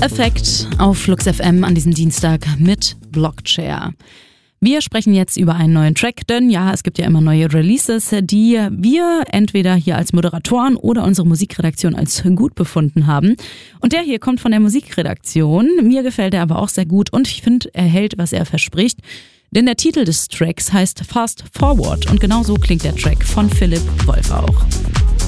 Effekt auf Flux FM an diesem Dienstag mit Blockchair. Wir sprechen jetzt über einen neuen Track, denn ja, es gibt ja immer neue Releases, die wir entweder hier als Moderatoren oder unsere Musikredaktion als gut befunden haben. Und der hier kommt von der Musikredaktion. Mir gefällt er aber auch sehr gut und ich finde, er hält, was er verspricht. Denn der Titel des Tracks heißt Fast Forward und genau so klingt der Track von Philipp Wolf auch.